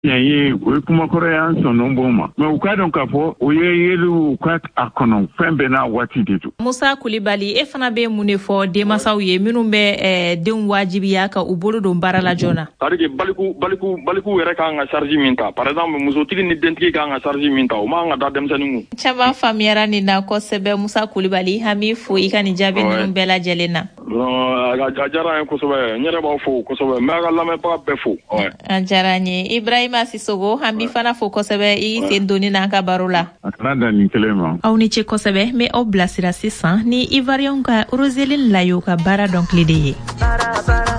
ye o kuma kɔrɔ y'an sɔn bon ma mais u ka dɔn k'a fɔ o ye yelu ka a kɔnɔ fɛn bɛɛ n'a waati de don. Musa Kulibali e fana bɛ mun de fɔ denmansaw ye minnu bɛ denw wajibiya ka u bolo don baara la joona. C'est-à-dire baliku yɛrɛ kan ka charge min ta par exemple musotigi ni dentigi kan ka charge min ta o ma kan ka da denmisɛnnin kun. Caman faamuyara nin na kosɛbɛ Musa Kulibali hami fo i ka nin jaabi ninnu bɛɛ lajɛlen na. A diyara n ye kosɛbɛ n yɛrɛ b'aw fo kosɛbɛ n bɛ a ka lamɛnbaga bɛɛ fo. A diyara n ye Ibrahima Sisogo hami fana fo kosɛbɛ i sen donni n'an ka baro la. A kana dan nin kelen ma. Aw ni ce kosɛbɛ n bɛ aw bilasira sisan ni Ivoirien ka Roseline Layo ka baara dɔnkili de ye.